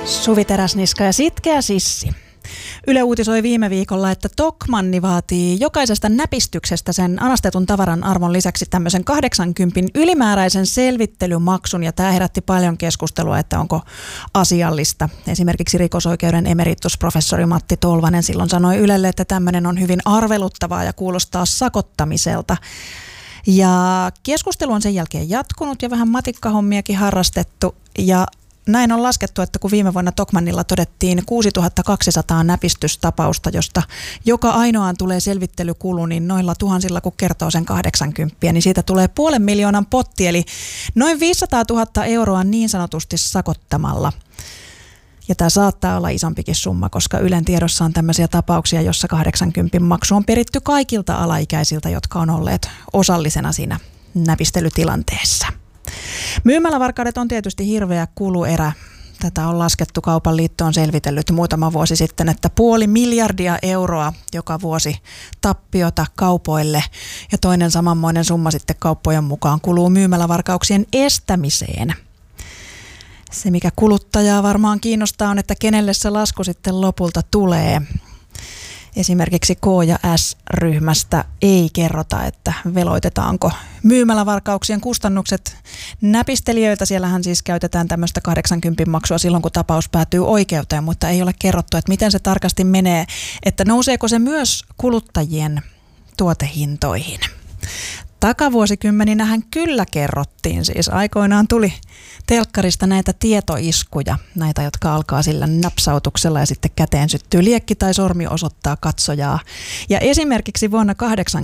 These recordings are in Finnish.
Suvi Teräsniska ja Sitkeä Sissi. Yle uutisoi viime viikolla, että Tokmanni vaatii jokaisesta näpistyksestä sen anastetun tavaran arvon lisäksi tämmöisen 80 ylimääräisen selvittelymaksun, ja tämä herätti paljon keskustelua, että onko asiallista. Esimerkiksi rikosoikeuden emeritusprofessori Matti Tolvanen silloin sanoi Ylelle, että tämmöinen on hyvin arveluttavaa ja kuulostaa sakottamiselta. Ja keskustelu on sen jälkeen jatkunut ja vähän matikkahommiakin harrastettu, ja näin on laskettu, että kun viime vuonna Tokmannilla todettiin 6200 näpistystapausta, josta joka ainoaan tulee selvittelykulu, niin noilla tuhansilla kun kertoo sen 80, niin siitä tulee 500 000 potti, eli noin 500 000 euroa niin sanotusti sakottamalla. Ja tämä saattaa olla isompikin summa, koska Ylen tiedossa on tämmöisiä tapauksia, jossa 80 maksu on peritty kaikilta alaikäisiltä, jotka on olleet osallisena siinä näpistelytilanteessa. Myymälävarkaudet on tietysti hirveä kuluerä. Tätä on laskettu, Kaupan liitto on selvitellyt muutama vuosi sitten, että 500 miljardia euroa joka vuosi tappiota kaupoille. Ja toinen samanmoinen summa sitten kauppojen mukaan kuluu myymälävarkauksien estämiseen. Se, mikä kuluttajaa varmaan kiinnostaa, on, että kenelle se lasku sitten lopulta tulee. Esimerkiksi K- ja S-ryhmästä ei kerrota, että veloitetaanko myymälävarkauksien kustannukset näpistelijöiltä. Siellähän siis käytetään tämmöistä 80 maksua silloin, kun tapaus päätyy oikeuteen, mutta ei ole kerrottu, että miten se tarkasti menee, että nouseeko se myös kuluttajien tuotehintoihin. Takavuosikymmeninähän kyllä kerrottiin, siis aikoinaan tuli telkkarista näitä tietoiskuja, näitä, jotka alkaa sillä napsautuksella ja sitten käteen syttyy liekki tai sormi osoittaa katsojaa. Ja esimerkiksi vuonna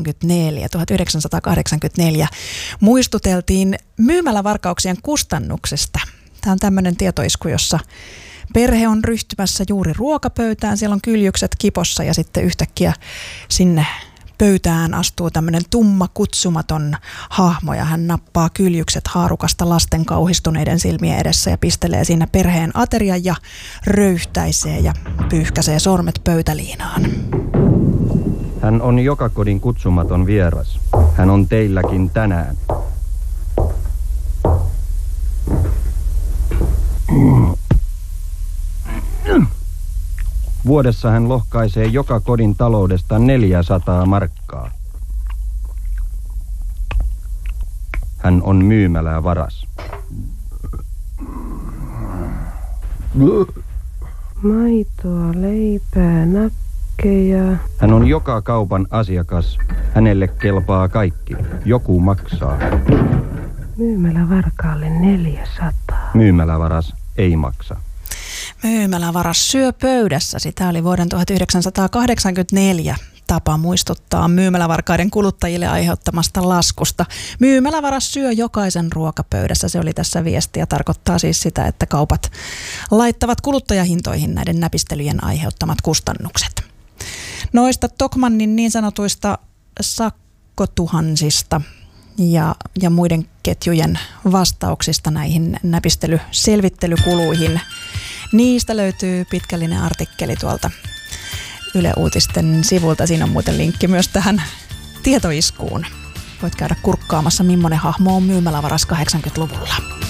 1984 muistuteltiin myymälävarkauksien kustannuksesta. Tämä on tämmöinen tietoisku, jossa perhe on ryhtymässä juuri ruokapöytään, siellä on kyljykset kipossa ja sitten yhtäkkiä sinne pöytään astuu tämmöinen tumma, kutsumaton hahmo ja hän nappaa kyljykset haarukasta lasten kauhistuneiden silmien edessä ja pistelee siinä perheen aterian ja röyhtäisee ja pyyhkäisee sormet pöytäliinaan. Hän on joka kodin kutsumaton vieras. Hän on teilläkin tänään. Vuodessa hän lohkaisee joka kodin taloudesta 400 markkaa. Hän on myymälävaras. Maitoa, leipää, nakkeja. Hän on joka kaupan asiakas. Hänelle kelpaa kaikki. Joku maksaa. Myymälävarkaalle 400. Myymälävaras ei maksa. Myymälävaras syö pöydässä. Sitä oli vuoden 1984 tapa muistuttaa myymälävarkaiden kuluttajille aiheuttamasta laskusta. Myymälävaras syö jokaisen ruokapöydässä. Se oli tässä viesti ja tarkoittaa siis sitä, että kaupat laittavat kuluttajahintoihin näiden näpistelyjen aiheuttamat kustannukset. Noista Tokmannin niin sanotuista sakkotuhansista ja muiden ketjujen vastauksista näihin näpistelyselvittelykuluihin. Niistä löytyy pitkällinen artikkeli tuolta Yle Uutisten sivulta. Siinä on muuten linkki myös tähän tietoiskuun. Voit käydä kurkkaamassa, millainen hahmo on myymälävaras 80-luvulla.